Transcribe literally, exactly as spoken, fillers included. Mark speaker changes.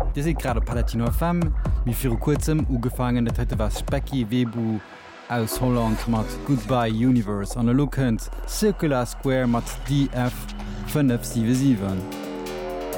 Speaker 1: Di se grad Palatino F M, wie fir kurzem ugefangen, dat huet was Becky Webu aus Holland mat Goodbye Universe an der Lookend Circular Square mat D F fünf sieben sieben.